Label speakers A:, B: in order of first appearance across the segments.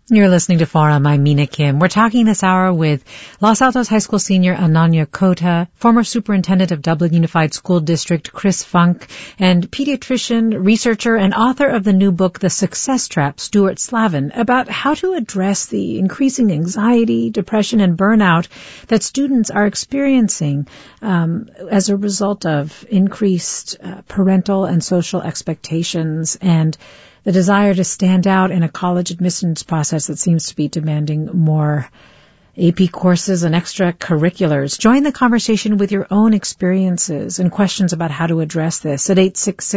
A: You're listening to Forum. I'm Mina Kim. We're talking this hour with Los Altos High School senior Ananya Kota, former superintendent of Dublin Unified School District Chris Funk, and pediatrician, researcher, and author of the new book, The Success Trap, Stuart Slavin, about how to address the increasing anxiety, depression, and burnout that students are experiencing as a result of increased parental and social expectations and the desire to stand out in a college admissions process that seems to be demanding more AP courses and extracurriculars. Join the conversation with your own experiences and questions about how to address this at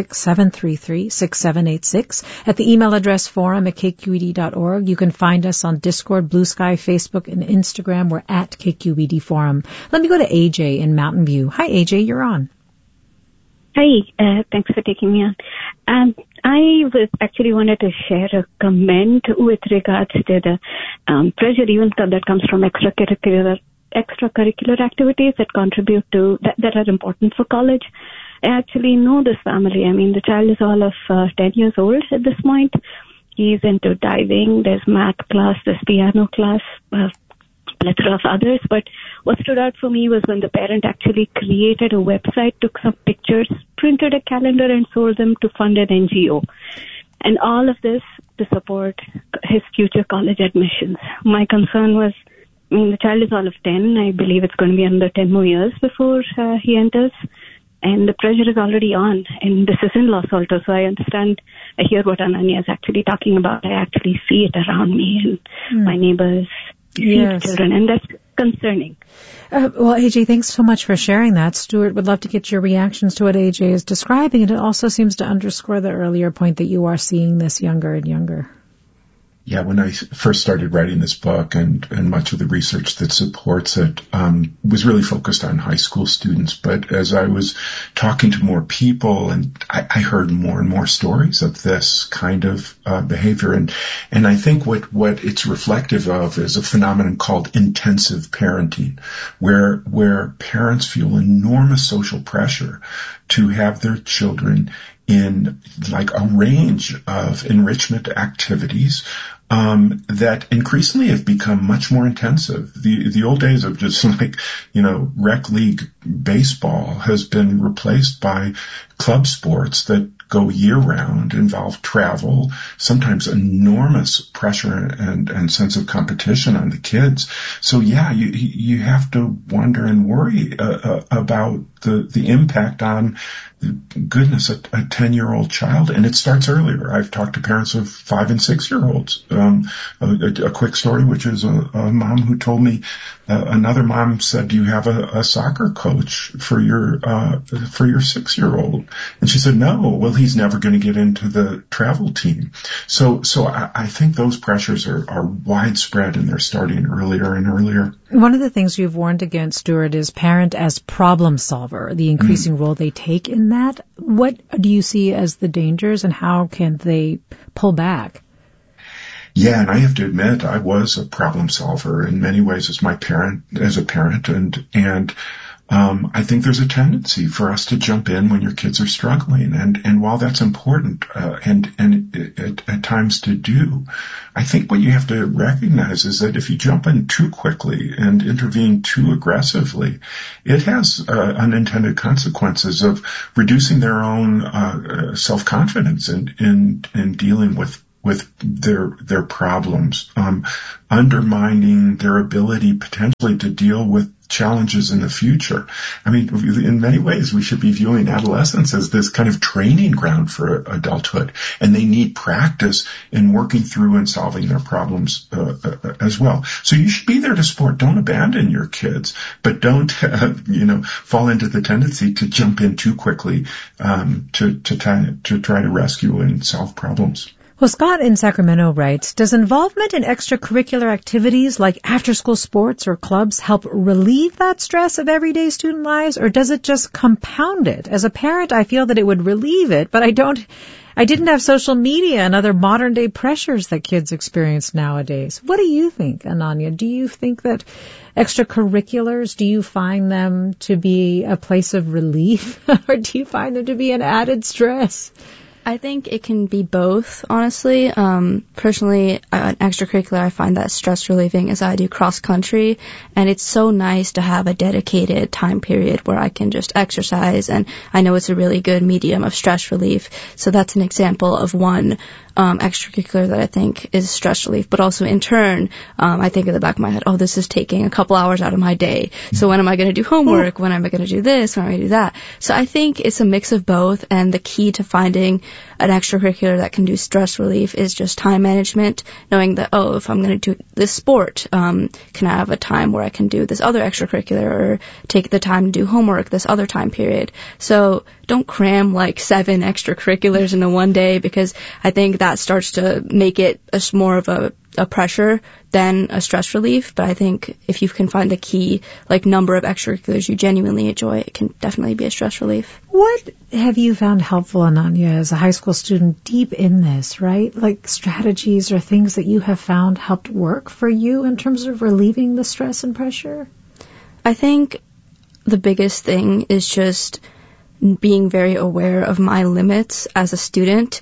A: 866-733-6786, at the email address forum@kqed.org. You can find us on Discord, Blue Sky, Facebook, and Instagram. We're at KQED Forum. Let me go to AJ in Mountain View. Hi, AJ, you're on.
B: Hi, thanks for taking me on. I actually wanted to share a comment with regards to the pressure even that comes from extracurricular activities that contribute to, that are important for college. I actually know this family. I mean, the child is all of 10 years old at this point. He's into diving, there's math class, there's piano class, plethora of others, but what stood out for me was when the parent actually created a website, took some pictures, printed a calendar, and sold them to fund an NGO. And all of this to support his future college admissions. My concern was, I mean, the child is all of 10. I believe it's going to be another 10 more years before he enters. And the pressure is already on. And this is in Los Altos, so I understand, I hear what Ananya is actually talking about. I actually see it around me and my neighbors.
A: Yes.
B: Children, and that's concerning.
A: Well, AJ, thanks so much for sharing that. Stuart, would love to get your reactions to what AJ is describing, and it also seems to underscore the earlier point that you are seeing this younger and younger.
C: Yeah, when I first started writing this book and much of the research that supports it was really focused on high school students. But as I was talking to more people, and I heard more and more stories of this kind of behavior. And I think what it's reflective of is a phenomenon called intensive parenting, where parents feel enormous social pressure to have their children in like a range of enrichment activities that increasingly have become much more intensive. The old days of just like, rec league baseball has been replaced by club sports that go year round, involve travel, sometimes enormous pressure and sense of competition on the kids. So yeah, you have to wonder and worry about the impact on, goodness, a 10-year-old child. And it starts earlier. I've talked to parents of 5 and 6-year-olds. A quick story, which is a mom who told me, another mom said, "Do you have a soccer coach for your 6-year-old?" And she said, "No." Well, he's never going to get into the travel team. So I think those pressures are widespread, and they're starting earlier and earlier.
A: One of the things you've warned against, Stuart, is parent as problem solver, the increasing role they take in that. What do you see as the dangers, and how can they pull back?
C: Yeah, and I have to admit, I was a problem solver in many ways as a parent, and I think there's a tendency for us to jump in when your kids are struggling, and while that's important, and at times to do, I think what you have to recognize is that if you jump in too quickly and intervene too aggressively, it has unintended consequences of reducing their own self-confidence in dealing with their problems, undermining their ability potentially to deal with challenges in the future. I mean, in many ways, we should be viewing adolescence as this kind of training ground for adulthood, and they need practice in working through and solving their problems as well. So you should be there to support. Don't abandon your kids, but don't, fall into the tendency to jump in too quickly to try to rescue and solve problems.
A: Well, Scott in Sacramento writes, does involvement in extracurricular activities like after-school sports or clubs help relieve that stress of everyday student lives, or does it just compound it? As a parent, I feel that it would relieve it, but I didn't have social media and other modern-day pressures that kids experience nowadays. What do you think, Ananya? Do you think that extracurriculars, do you find them to be a place of relief, or do you find them to be an added stress?
D: I think it can be both, honestly. Personally, an extracurricular, I find that stress relieving as I do cross country, and it's so nice to have a dedicated time period where I can just exercise, and I know it's a really good medium of stress relief. So that's an example of one extracurricular that I think is stress relief, but also in turn, I think in the back of my head, oh, this is taking a couple hours out of my day. So when am I going to do homework? When am I going to do this? When am I going to do that? So I think it's a mix of both, and the key to finding an extracurricular that can do stress relief is just time management, knowing that, oh, if I'm going to do this sport, can I have a time where I can do this other extracurricular, or take the time to do homework this other time period. So don't cram like 7 extracurriculars into one day, because I think that starts to make it more of a pressure than a stress relief. But I think if you can find the key like number of extracurriculars you genuinely enjoy, it can definitely be a stress relief.
A: What have you found helpful, Ananya, as a high school student deep in this, right? Like strategies or things that you have found helped work for you in terms of relieving the stress and pressure?
D: I think the biggest thing is just being very aware of my limits as a student.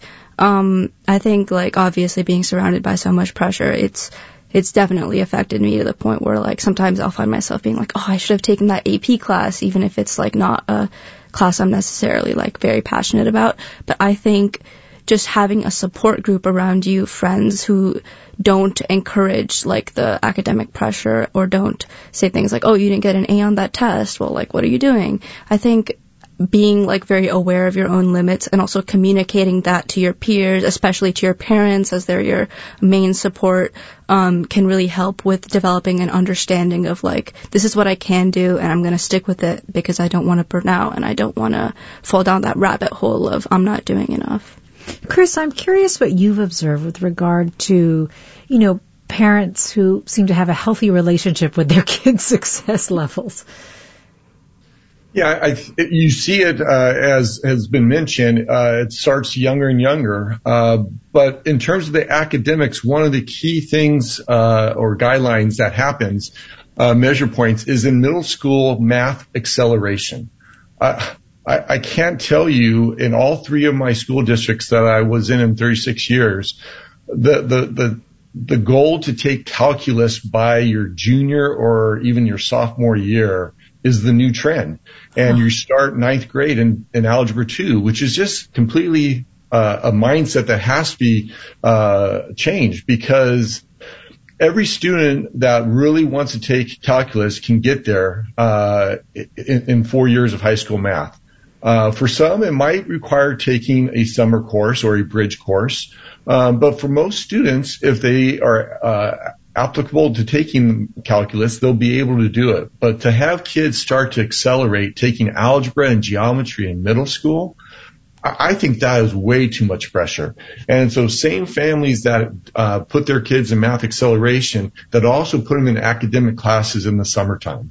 D: I think, like, obviously being surrounded by so much pressure, it's definitely affected me to the point where, like, sometimes I'll find myself being like, oh, I should have taken that AP class, even if it's, like, not a class I'm necessarily, like, very passionate about. But I think just having a support group around you, friends who don't encourage, like, the academic pressure, or don't say things like, oh, you didn't get an A on that test. Well, like, what are you doing? I think being like very aware of your own limits, and also communicating that to your peers, especially to your parents as they're your main support, can really help with developing an understanding of like, this is what I can do and I'm going to stick with it because I don't want to burn out and I don't want to fall down that rabbit hole of I'm not doing enough.
A: Chris, I'm curious what you've observed with regard to, parents who seem to have a healthy relationship with their kids' success levels.
C: Yeah, you see it, as has been mentioned, it starts younger and younger. But in terms of the academics, one of the key things or guidelines that happens, measure points, is in middle school math acceleration. I can't tell you, in all 3 of my school districts that I was in 36 years, the goal to take calculus by your junior or even your sophomore year is the new trend. And you start 9th grade in Algebra 2, which is just completely a mindset that has to be changed, because every student that really wants to take calculus can get there in 4 years of high school math. For some, it might require taking a summer course or a bridge course. But for most students, if they are applicable to taking calculus, they'll be able to do it. But to have kids start to accelerate taking algebra and geometry in middle school, I think that is way too much pressure. And so same families that put their kids in math acceleration, that also put them in academic classes in the summertime.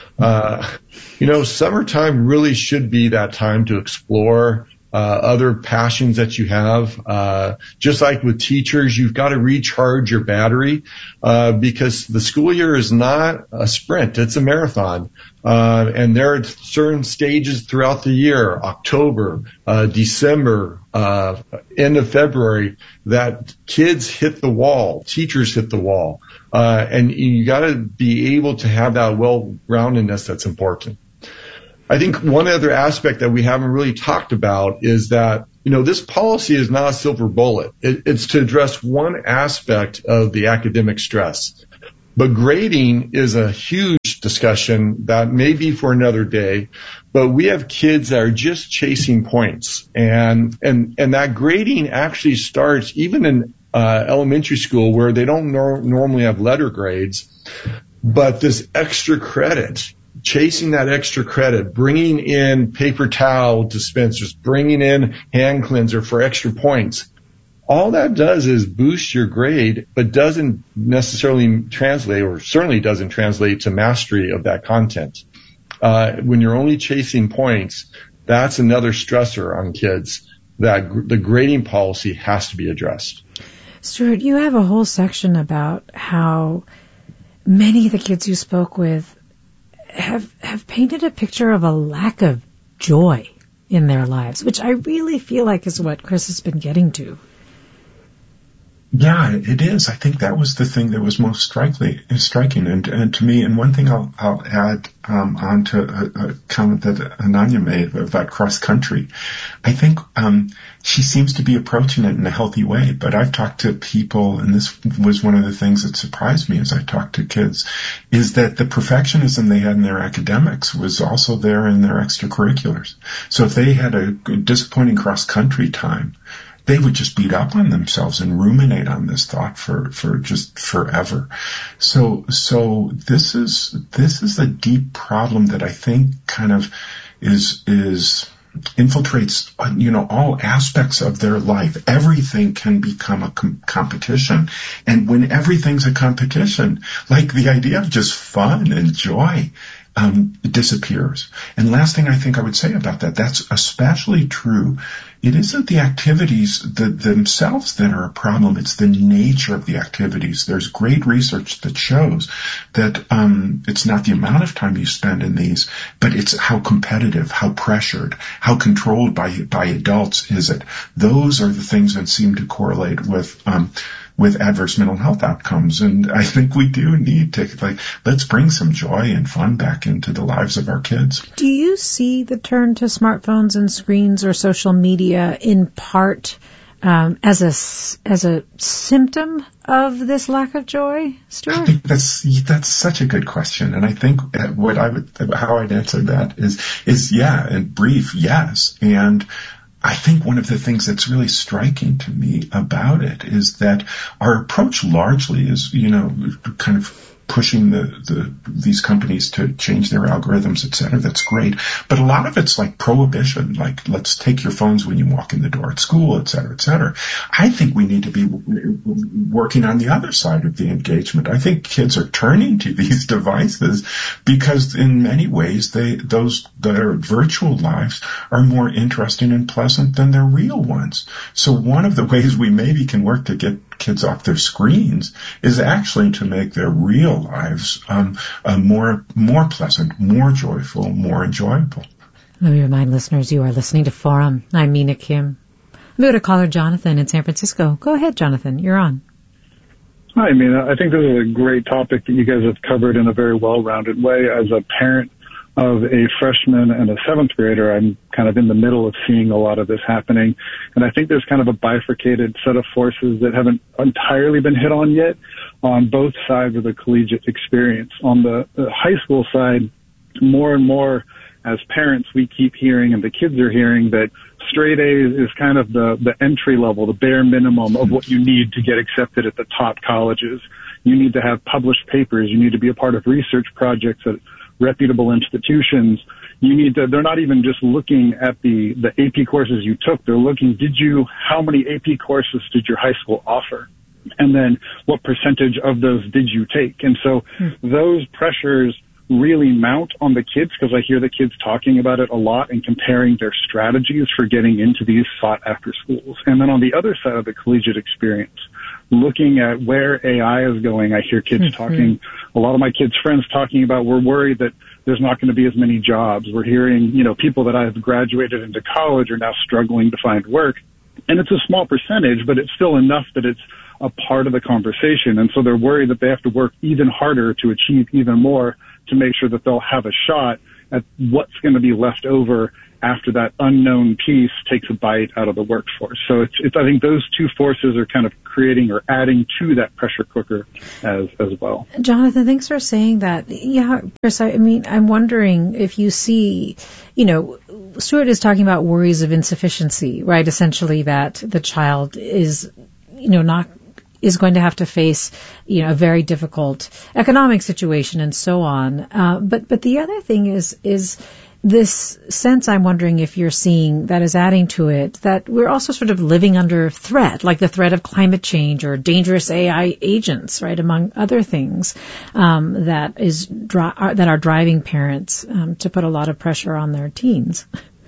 C: Summertime really should be that time to explore other passions that you have. Just like with teachers, you've got to recharge your battery, because the school year is not a sprint, it's a marathon. And there are certain stages throughout the year, October, December, end of February, that kids hit the wall, teachers hit the wall. And you got to be able to have that well-roundedness that's important. I think one other aspect that we haven't really talked about is that, this policy is not a silver bullet. It's to address one aspect of the academic stress. But grading is a huge discussion that may be for another day. But we have kids that are just chasing points. And that grading actually starts even in elementary school, where they don't normally have letter grades. But this extra credit, chasing that extra credit, bringing in paper towel dispensers, bringing in hand cleanser for extra points, all that does is boost your grade, but doesn't necessarily translate, or certainly doesn't translate to mastery of that content. When you're only chasing points, that's another stressor on kids that the grading policy has to be addressed.
A: Stuart, you have a whole section about how many of the kids you spoke with have painted a picture of a lack of joy in their lives, which I really feel like is what Chris has been getting to.
C: Yeah, it is. I think that was the thing that was most striking. And to me, and one thing I'll add on to a comment that Ananya made about cross country. I think she seems to be approaching it in a healthy way. But I've talked to people, and this was one of the things that surprised me as I talked to kids, is that the perfectionism they had in their academics was also there in their extracurriculars. So if they had a disappointing cross country time, they would just beat up on themselves and ruminate on this thought for just forever. So this is a deep problem that I think kind of infiltrates, all aspects of their life. Everything can become a competition. And when everything's a competition, like the idea of just fun and joy, disappears. And last thing I think I would say about that's especially true. It isn't the activities themselves that are a problem. It's the nature of the activities. There's great research that shows that it's not the amount of time you spend in these, but it's how competitive, how pressured, how controlled by adults is it. Those are the things that seem to correlate with adverse mental health outcomes. And I think we do need to, let's bring some joy and fun back into the lives of our kids.
A: Do you see the turn to smartphones and screens or social media in part as a symptom of this lack of joy, Stuart?
C: I think that's such a good question. And I think how I'd answer that is yeah, and brief, yes. And I think one of the things that's really striking to me about it is that our approach largely is, kind of pushing these companies to change their algorithms, et cetera. That's great. But a lot of it's like prohibition, like let's take your phones when you walk in the door at school, et cetera, et cetera. I think we need to be working on the other side of the engagement. I think kids are turning to these devices because in many ways their virtual lives are more interesting and pleasant than their real ones. So one of the ways we maybe can work to get kids off their screens is actually to make their real lives more pleasant, more joyful, more enjoyable.
A: Let me remind listeners you are listening to Forum. I'm Mina Kim. I'm going to caller Jonathan in San Francisco. Go ahead, Jonathan. You're on.
E: Hi, Mina. I think this is a great topic that you guys have covered in a very well-rounded way. As a parent of a freshman and a seventh grader, I'm kind of in the middle of seeing a lot of this happening. And I think there's kind of a bifurcated set of forces that haven't entirely been hit on yet on both sides of the collegiate experience. On the high school side, more and more as parents, we keep hearing, and the kids are hearing, that straight A's is kind of the entry level, the bare minimum of what you need to get accepted at the top colleges. You need to have published papers. You need to be a part of research projects at reputable institutions. They're not even just looking at the AP courses you took. They're looking, how many AP courses did your high school offer? And then what percentage of those did you take? And so those pressures really mount on the kids, because I hear the kids talking about it a lot and comparing their strategies for getting into these sought after schools. And then on the other side of the collegiate experience, looking at where AI is going, I hear kids talking, a lot of my kids' friends talking about, we're worried that there's not going to be as many jobs. We're hearing, people that have graduated into college are now struggling to find work. And it's a small percentage, but it's still enough that it's a part of the conversation. And so they're worried that they have to work even harder to achieve even more to make sure that they'll have a shot at what's going to be left over after that unknown piece takes a bite out of the workforce. So it's I think those two forces are kind of creating or adding to that pressure cooker as well.
A: Jonathan, thanks for saying that. Yeah, Chris, I'm wondering if you see, Stuart is talking about worries of insufficiency, right? Essentially that the child is, is going to have to face, a very difficult economic situation and so on. But the other thing is this sense, I'm wondering if you're seeing, that is adding to it, that we're also sort of living under threat, like the threat of climate change or dangerous AI agents, right, among other things, that are driving parents to put a lot of pressure on their teens.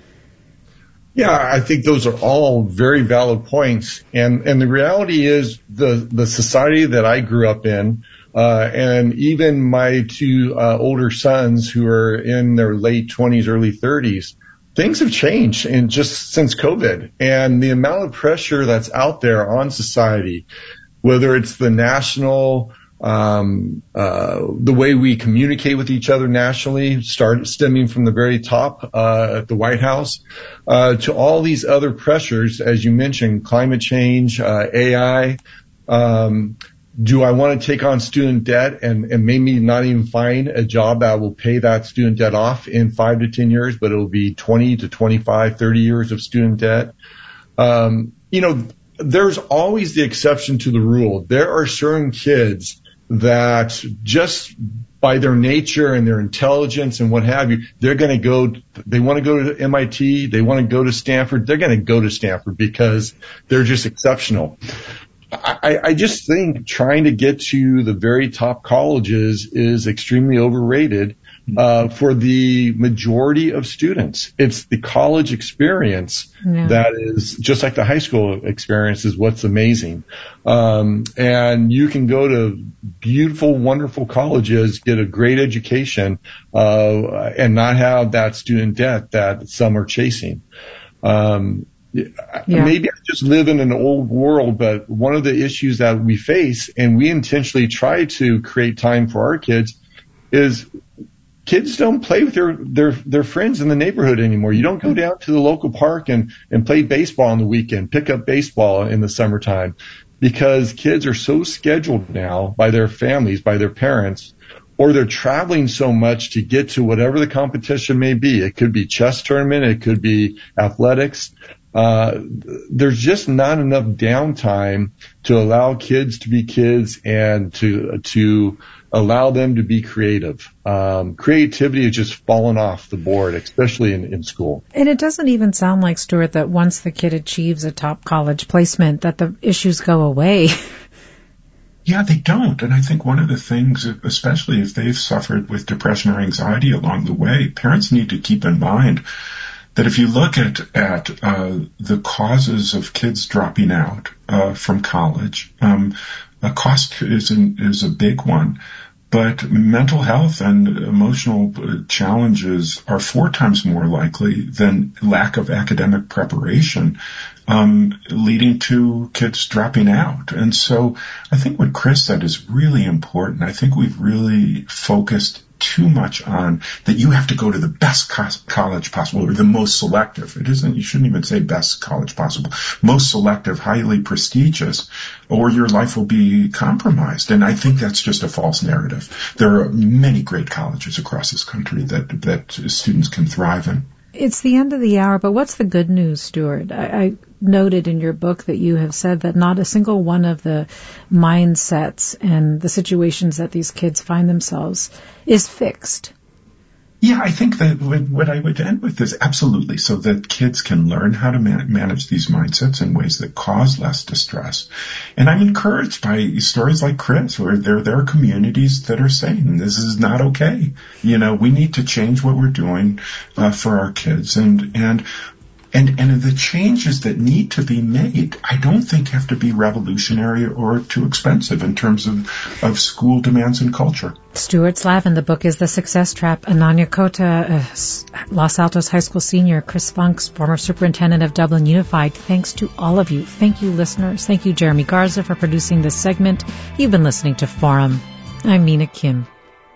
F: Yeah, I think those are all very valid points. And the reality is the society that I grew up in, and even my two older sons who are in their late 20s, early 30s, things have changed in just since COVID, and the amount of pressure that's out there on society, whether it's the national, the way we communicate with each other nationally, stemming from the very top at the White House, to all these other pressures, as you mentioned, climate change, AI. Do I want to take on student debt and maybe not even find a job that will pay that student debt off in 5 to 10 years, but it will be 20 to 25, 30 years of student debt? There's always the exception to the rule. There are certain kids that just by their nature and their intelligence and what have you, they want to go to MIT, they want to go to Stanford, they're going to go to Stanford because they're just exceptional. I just think trying to get to the very top colleges is extremely overrated for the majority of students. It's the college experience that is just like the high school experience is what's amazing. And you can go to beautiful, wonderful colleges, get a great education, and not have that student debt that some are chasing. Maybe I just live in an old world, but one of the issues that we face, and we intentionally try to create time for our kids, is kids don't play with their friends in the neighborhood anymore. You don't go down to the local park and play baseball on the weekend, pick up baseball in the summertime, because kids are so scheduled now by their families, by their parents, or they're traveling so much to get to whatever the competition may be. It could be chess tournament, it could be athletics. There's just not enough downtime to allow kids to be kids and to allow them to be creative. Creativity has just fallen off the board, especially in school.
A: And it doesn't even sound like, Stuart, that once the kid achieves a top college placement, that the issues go away.
C: Yeah, they don't. And I think one of the things, especially if they've suffered with depression or anxiety along the way, parents need to keep in mind that if you look at the causes of kids dropping out from college, a cost is a big one. But mental health and emotional challenges are 4 times more likely than lack of academic preparation, leading to kids dropping out. And so I think what Chris said is really important. I think we've really focused too much on that you have to go to the best college possible, or the most selective. It isn't, you shouldn't even say best college possible. Most selective, highly prestigious, or your life will be compromised. And I think that's just a false narrative. There are many great colleges across this country that students can thrive in.
A: It's the end of the hour, but what's the good news, Stuart? I noted in your book that you have said that not a single one of the mindsets and the situations that these kids find themselves is fixed.
C: Yeah, I think that what I would end with is absolutely so that kids can learn how to manage these mindsets in ways that cause less distress. And I'm encouraged by stories like Chris, where there are communities that are saying this is not okay. We need to change what we're doing for our kids. And the changes that need to be made, I don't think have to be revolutionary or too expensive in terms of school demands and culture.
A: Stuart Slavin, the book is The Success Trap. Ananya Kota, Los Altos High School senior. Chris Funk, former superintendent of Dublin Unified. Thanks to all of you. Thank you, listeners. Thank you, Jeremy Garza, for producing this segment. You've been listening to Forum. I'm Mina Kim.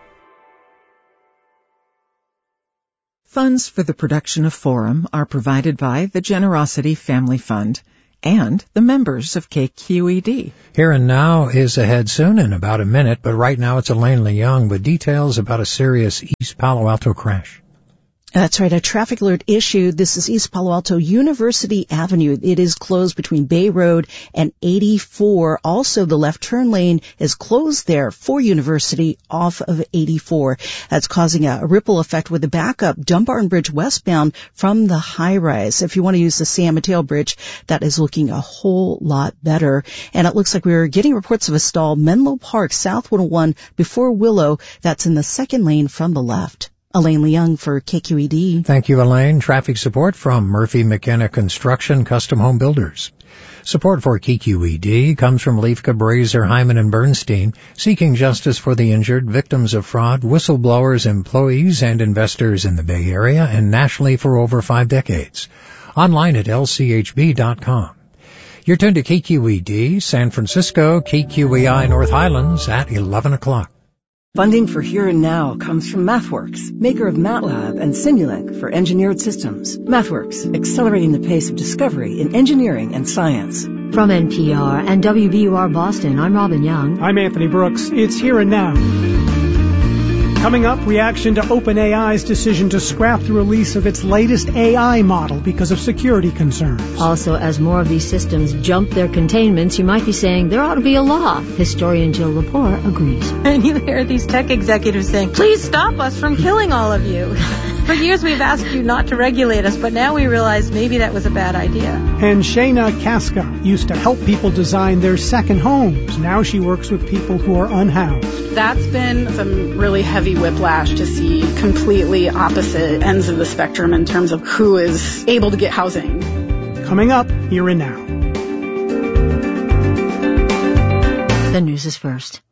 G: Funds for the production of Forum are provided by the Generosity Family Fund and the members of KQED.
H: Here and Now is ahead soon in about a minute, but right now it's Elaine Leung with details about a serious East Palo Alto crash.
I: That's right. A traffic alert issued. This is East Palo Alto University Avenue. It is closed between Bay Road and 84. Also, the left turn lane is closed there for University off of 84. That's causing a ripple effect with the backup Dumbarton Bridge westbound from the high rise. If you want to use the San Mateo Bridge, that is looking a whole lot better. And it looks like we're getting reports of a stall Menlo Park, South 101 before Willow. That's in the second lane from the left. Elaine Leung for KQED.
H: Thank you, Elaine. Traffic support from Murphy McKenna Construction Custom Home Builders. Support for KQED comes from Liefke, Brazier, Hyman, and Bernstein, seeking justice for the injured, victims of fraud, whistleblowers, employees, and investors in the Bay Area and nationally for over 5 decades. Online at lchb.com. You're tuned to KQED, San Francisco, KQEI North Highlands at 11 o'clock.
J: Funding for Here and Now comes from MathWorks, maker of MATLAB and Simulink for engineered systems. MathWorks, accelerating the pace of discovery in engineering and science.
K: From NPR and WBUR Boston, I'm Robin Young.
L: I'm Anthony Brooks. It's Here and Now. Coming up, reaction to OpenAI's decision to scrap the release of its latest AI model because of security concerns.
K: Also, as more of these systems jump their containments, you might be saying there ought to be a law. Historian Jill Lepore agrees.
M: And you hear these tech executives saying, please stop us from killing all of you. For years we've asked you not to regulate us, but now we realize maybe that was a bad idea.
L: And Shayna Casca used to help people design their second homes. Now she works with people who are unhoused.
N: That's been some really heavy whiplash to see completely opposite ends of the spectrum in terms of who is able to get housing.
L: Coming up, Here and Now.
K: The news is first.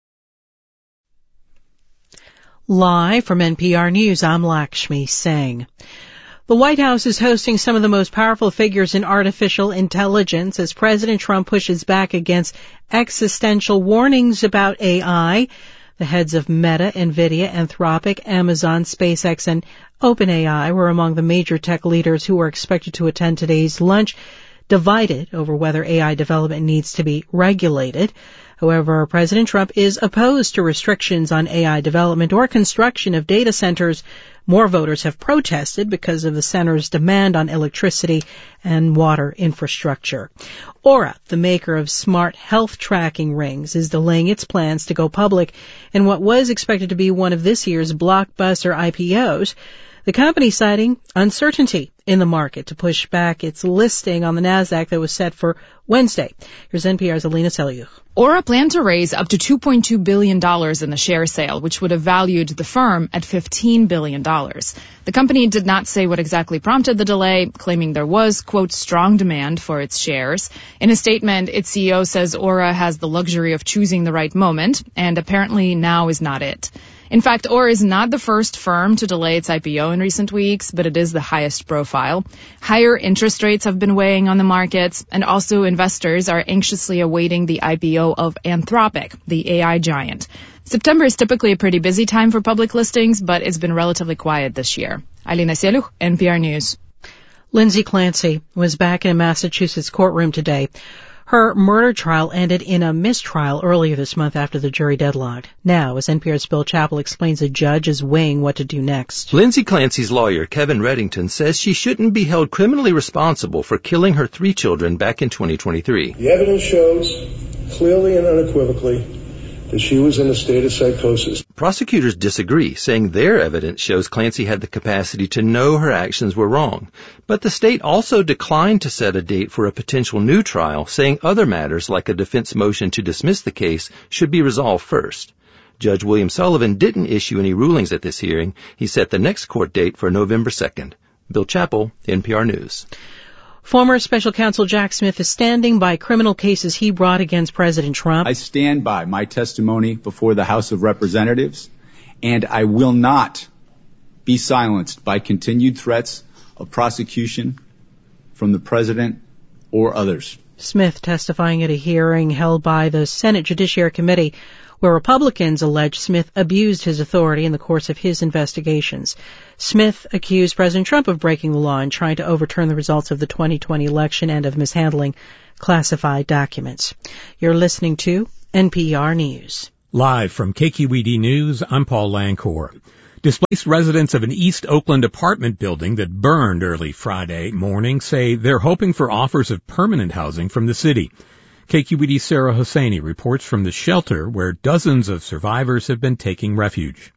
O: Live from NPR News, I'm Lakshmi Singh. The White House is hosting some of the most powerful figures in artificial intelligence as President Trump pushes back against existential warnings about AI. The heads of Meta, NVIDIA, Anthropic, Amazon, SpaceX, and OpenAI were among the major tech leaders who are expected to attend today's lunch, divided over whether AI development needs to be regulated. However, President Trump is opposed to restrictions on AI development or construction of data centers. More voters have protested because of the center's demand on electricity and water infrastructure. Aura, the maker of smart health tracking rings, is delaying its plans to go public in what was expected to be one of this year's blockbuster IPOs. The company citing uncertainty in the market to push back its listing on the NASDAQ that was set for Wednesday. Here's NPR's Alina Selyukh.
P: Aura planned to raise up to $2.2 billion in the share sale, which would have valued the firm at $15 billion. The company did not say what exactly prompted the delay, claiming there was, quote, strong demand for its shares. In a statement, its CEO says Aura has the luxury of choosing the right moment, and apparently now is not it. In fact, Aura is not the first firm to delay its IPO in recent weeks, but it is the highest profile. Higher interest rates have been weighing on the markets, and also investors are anxiously awaiting the IPO of Anthropic, the AI giant. September is typically a pretty busy time for public listings, but it's been relatively quiet this year. Alina Selyukh, NPR News.
O: Lindsay Clancy was back in a Massachusetts courtroom today. Her murder trial ended in a mistrial earlier this month after the jury deadlocked. Now, as NPR's Bill Chappell explains, a judge is weighing what to do next.
Q: Lindsay Clancy's lawyer, Kevin Reddington, says she shouldn't be held criminally responsible for killing her 3 children back in 2023.
R: The evidence shows clearly and unequivocally that she was in a state of psychosis.
Q: Prosecutors disagree, saying their evidence shows Clancy had the capacity to know her actions were wrong. But the state also declined to set a date for a potential new trial, saying other matters like a defense motion to dismiss the case should be resolved first. Judge William Sullivan didn't issue any rulings at this hearing. He set the next court date for November 2nd. Bill Chappell, NPR News.
O: Former Special Counsel Jack Smith is standing by criminal cases he brought against President Trump.
S: I stand by my testimony before the House of Representatives, and I will not be silenced by continued threats of prosecution from the President or others.
O: Smith testifying at a hearing held by the Senate Judiciary Committee, where Republicans allege Smith abused his authority in the course of his investigations. Smith accused President Trump of breaking the law and trying to overturn the results of the 2020 election and of mishandling classified documents. You're listening to NPR News.
T: Live from KQED News, I'm Paul Lancour. Displaced residents of an East Oakland apartment building that burned early Friday morning say they're hoping for offers of permanent housing from the city. KQED's Sarah Hosseini reports from the shelter where dozens of survivors have been taking refuge.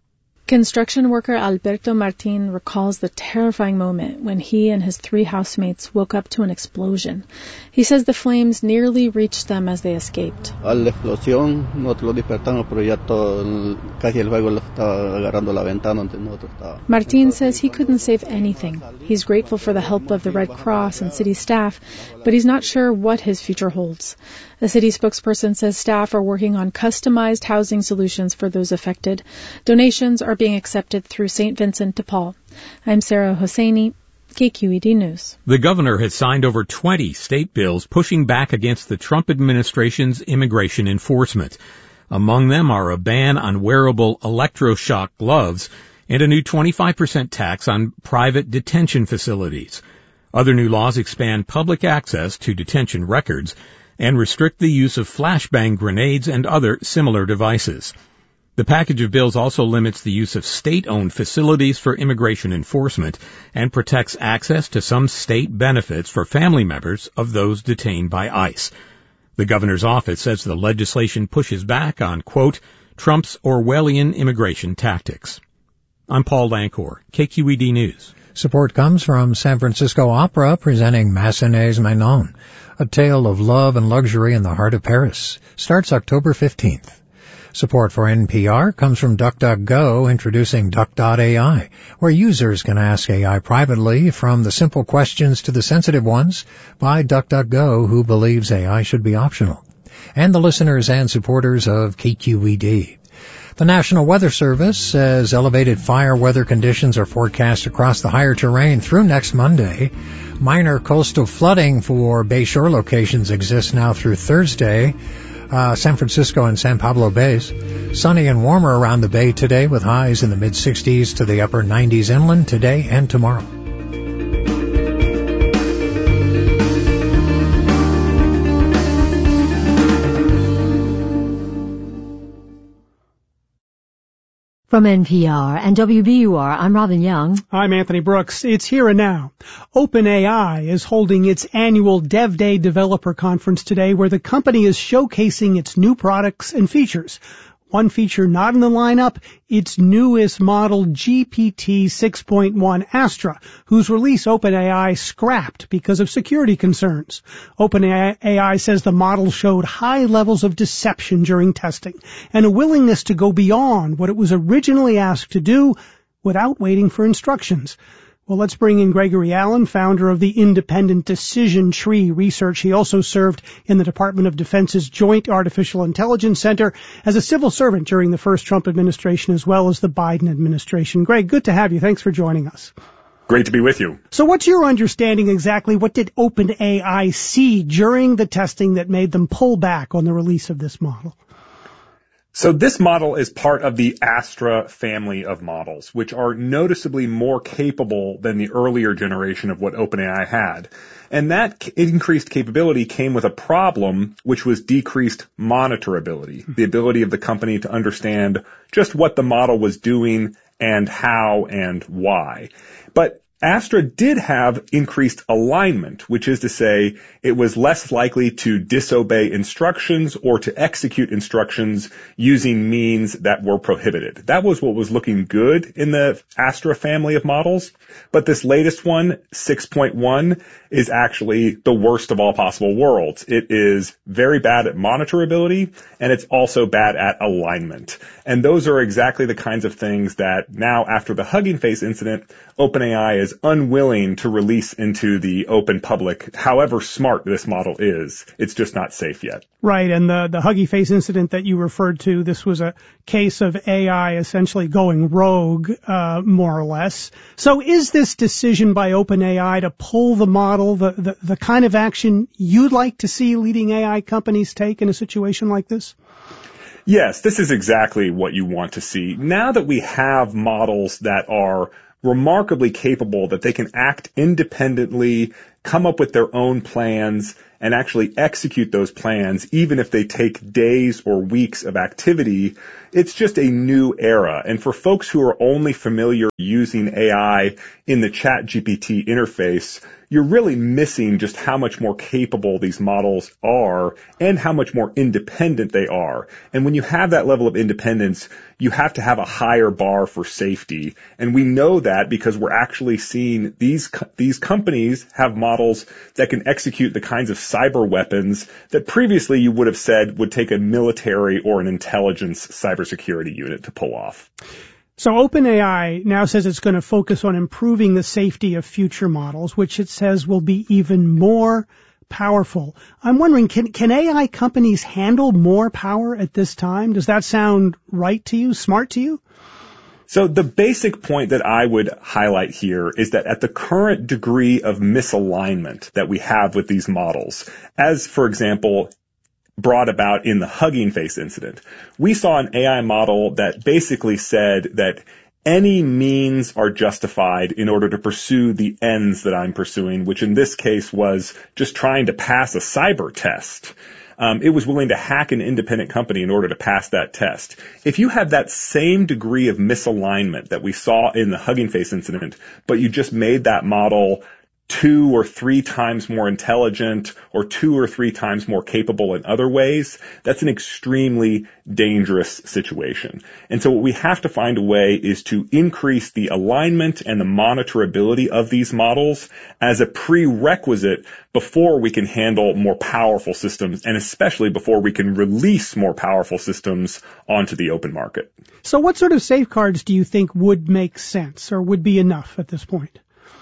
U: Construction worker Alberto Martin recalls the terrifying moment when he and his 3 housemates woke up to an explosion. He says the flames nearly reached them as they escaped.
V: La explosión, nosotros lo despertamos, pero ya casi el fuego estaba agarrando la ventana donde nosotros estábamos.
U: Martin says he couldn't save anything. He's grateful for the help of the Red Cross and city staff, but he's not sure what his future holds. A city spokesperson says staff are working on customized housing solutions for those affected. Donations are being accepted through St. Vincent de Paul. I'm Sarah Hosseini, KQED News.
T: The governor has signed over 20 state bills pushing back against the Trump administration's immigration enforcement. Among them are a ban on wearable electroshock gloves and a new 25% tax on private detention facilities. Other new laws expand public access to detention records and restrict the use of flashbang grenades and other similar devices. The package of bills also limits the use of state-owned facilities for immigration enforcement and protects access to some state benefits for family members of those detained by ICE. The governor's office says the legislation pushes back on, quote, Trump's Orwellian immigration tactics. I'm Paul Lancor, KQED News.
H: Support comes from San Francisco Opera presenting Massenet's Manon, a tale of love and luxury in the heart of Paris. Starts October 15th. Support for NPR comes from DuckDuckGo, introducing Duck.ai, where users can ask AI privately from the simple questions to the sensitive ones by DuckDuckGo, who believes AI should be optional. And the listeners and supporters of KQED. The National Weather Service says elevated fire weather conditions are forecast across the higher terrain through next Monday. Minor coastal flooding for Bayshore locations exists now through Thursday. San Francisco and San Pablo Bays. Sunny and warmer around the Bay today with highs in the mid-60s to the upper 90s inland today and tomorrow.
K: From NPR and WBUR, I'm Robin Young.
L: I'm Anthony Brooks. It's here and now. OpenAI is holding its annual Dev Day Developer Conference today, where the company is showcasing its new products and features. One feature not in the lineup, its newest model GPT 6.1 Astra, whose release OpenAI scrapped because of security concerns. OpenAI says the model showed high levels of deception during testing and a willingness to go beyond what it was originally asked to do without waiting for instructions. Well, let's bring in Gregory Allen, founder of the Independent Decision Tree Research. He also served in the Department of Defense's Joint Artificial Intelligence Center as a civil servant during the first Trump administration as well as the Biden administration. Greg, good to have you. Thanks for joining us.
W: Great to be with you.
L: So what's your understanding exactly? What did OpenAI see during the testing that made them pull back on the release of this model?
W: So this model is part of the Astra family of models, which are noticeably more capable than the earlier generation of what OpenAI had. And that increased capability came with a problem, which was decreased monitorability, the ability of the company to understand just what the model was doing and how and why. But Astra did have increased alignment, which is to say it was less likely to disobey instructions or to execute instructions using means that were prohibited. That was what was looking good in the Astra family of models. But this latest one, 6.1, is actually the worst of all possible worlds. It is very bad at monitorability, and it's also bad at alignment. And those are exactly the kinds of things that now, after the Hugging Face incident, OpenAI is unwilling to release into the open public, however smart this model is. It's just not safe yet.
L: Right, and the Huggy Face incident that you referred to, this was a case of AI essentially going rogue, more or less. So is this decision by OpenAI to pull the model the kind of action you'd like to see leading AI companies take in a situation like this?
W: Yes, this is exactly what you want to see. Now that we have models that are remarkably capable, that they can act independently, come up with their own plans, and actually execute those plans, even if they take days or weeks of activity, it's just a new era. And for folks who are only familiar using AI in the ChatGPT interface, you're really missing just how much more capable these models are and how much more independent they are. And when you have that level of independence, you have to have a higher bar for safety. And we know that because we're actually seeing these companies have models that can execute the kinds of cyber weapons that previously you would have said would take a military or an intelligence cybersecurity unit to pull off.
L: So OpenAI now says it's going to focus on improving the safety of future models, which it says will be even more powerful. I'm wondering, can AI companies handle more power at this time? Does that sound right to you, smart to you?
W: So the basic point that I would highlight here is that at the current degree of misalignment that we have with these models, as, for example, brought about in the Hugging Face incident, we saw an AI model that basically said that any means are justified in order to pursue the ends that I'm pursuing, which in this case was just trying to pass a cyber test. It was willing to hack an independent company in order to pass that test. If you have that same degree of misalignment that we saw in the Hugging Face incident, but you just made that model 2 or 3 times more intelligent or 2 or 3 times more capable in other ways, that's an extremely dangerous situation. And so what we have to find a way is to increase the alignment and the monitorability of these models as a prerequisite before we can handle more powerful systems, and especially before we can release more powerful systems onto the open market.
L: So what sort of safeguards do you think would make sense or would be enough at this point?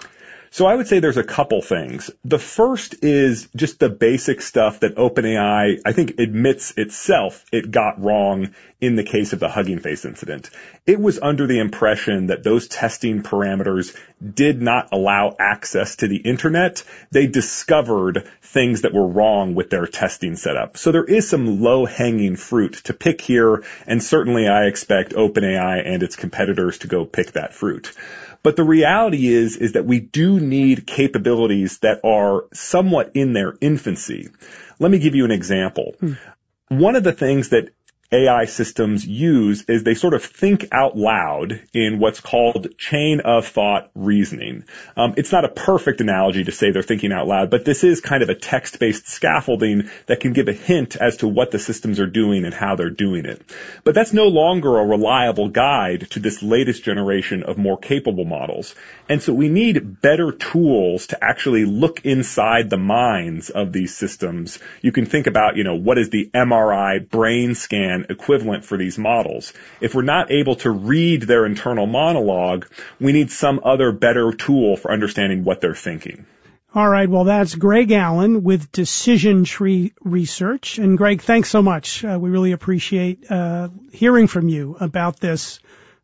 W: So I would say there's a couple things. The first is just the basic stuff that OpenAI, I think, admits itself it got wrong in the case of the Hugging Face incident. It was under the impression that those testing parameters did not allow access to the internet. They discovered things that were wrong with their testing setup. So there is some low-hanging fruit to pick here, and certainly I expect OpenAI and its competitors to go pick that fruit. But the reality is that we do need capabilities that are somewhat in their infancy. Let me give you an example. One of the things that AI systems use is they sort of think out loud in what's called chain of thought reasoning. It's not a perfect analogy to say they're thinking out loud, but this is kind of a text-based scaffolding that can give a hint as to what the systems are doing and how they're doing it. But that's no longer a reliable guide to this latest generation of more capable models. And so we need better tools to actually look inside the minds of these systems. You can think about, what is the MRI brain scan equivalent for these models. If we're not able to read their internal monologue, we need some other better tool for understanding what they're thinking.
L: All right. Well, that's Greg Allen with Decision Tree Research. And Greg, thanks so much. We really appreciate hearing from you about this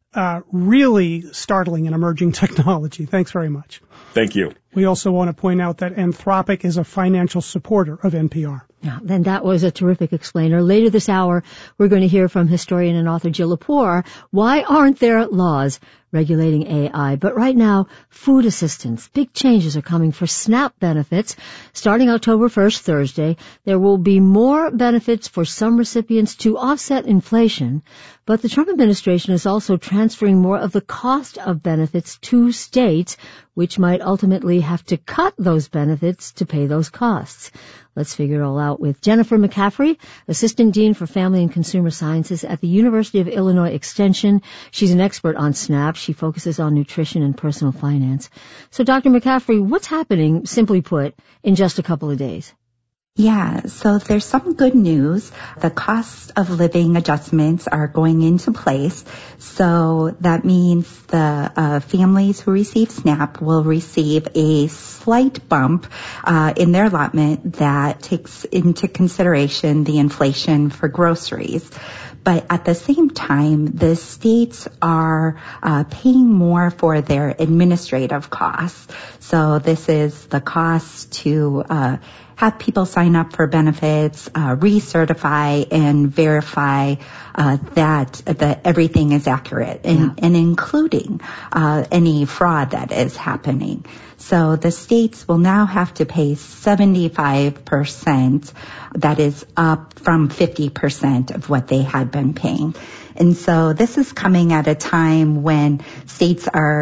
L: really startling and emerging technology. Thanks very much.
W: Thank you.
L: We also want to point out that Anthropic is a financial supporter of NPR.
K: Yeah, then that was a terrific explainer. Later this hour, we're going to hear from historian and author Jill Lepore. Why aren't there laws regulating AI? But right now, food assistance. Big changes are coming for SNAP benefits. Starting October 1st, Thursday, there will be more benefits for some recipients to offset inflation. But the Trump administration is also transferring more of the cost of benefits to states, which might ultimately have to cut those benefits to pay those costs. Let's figure it all out with Jennifer McCaffrey, Assistant Dean for Family and Consumer Sciences at the University of Illinois Extension. She's an expert on SNAP. She focuses on nutrition and personal finance. So, Dr. McCaffrey, what's happening, simply put, in just a couple of days?
B: Yeah, so there's some good news. The cost of living adjustments are going into place. So that means the families who receive SNAP will receive a slight bump in their allotment that takes into consideration the inflation for groceries. But at the same time, the states are paying more for their administrative costs. So this is the cost to have people sign up for benefits, recertify and verify that everything is accurate, and including any fraud that is happening. So the states will now have to pay 75%. That is up from 50% of what they had been paying. And so this is coming at a time when states are